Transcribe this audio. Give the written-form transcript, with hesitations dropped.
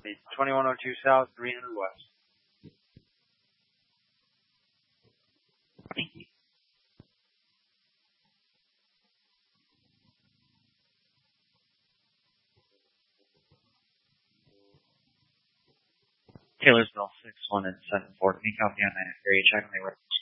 copy. 2102 South, 300 West. Thank you. Taylorsville 61 and 74. Can you copy on that area check on the road?